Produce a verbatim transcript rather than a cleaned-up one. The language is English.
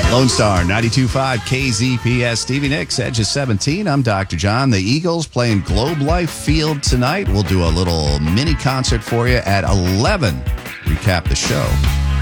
Lone Star ninety-two point five K Z P S. Stevie Nicks, Edge of seventeen. I'm Doctor John. The Eagles playing Globe Life Field tonight. We'll do a little mini concert for you at eleven. Recap the show.